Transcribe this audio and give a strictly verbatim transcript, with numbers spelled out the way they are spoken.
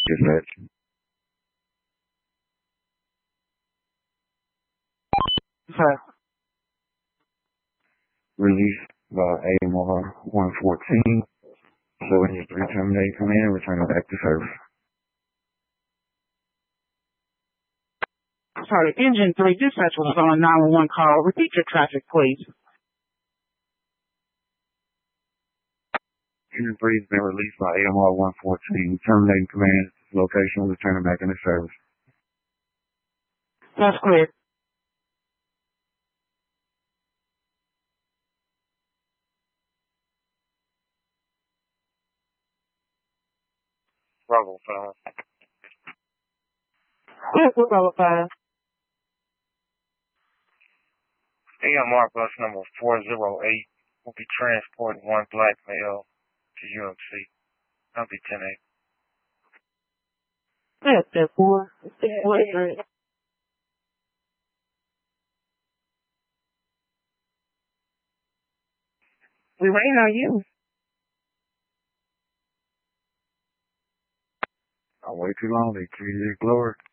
Dispatch. Sir. Release by A M R one fourteen. So when you three terminate command, return it back to service. Sorry, Engine three, dispatch was on a nine one one call. Repeat your traffic, please. Engine three has been released by A M R one fourteen. Terminating command, location, return it back into service. That's clear. Bravo five. Yes, Bravo five. A M R bus number four zero eight will be transporting one black male to U M C. That'll be ten eight. Yes, that's four. Yeah. We waiting on you. I'll wait too long. They treated it glory.